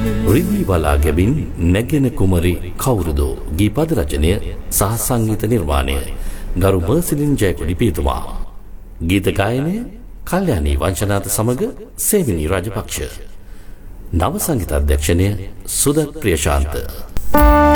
රිදී බලා ගැබින් නැගෙන කුමරි කවුරුදෝ ගීපද රචනය සහ සංගීත නිර්මාණය ගරු මර්සිලින් ජයකොඩි පියතුමා. ගීත ගායනය කල්යාණී වංශනාත සමග සේවිනී රාජපක්ෂ. නව සංගීත අධ්‍යක්ෂණය සුදත් ප්‍රියශාන්ත.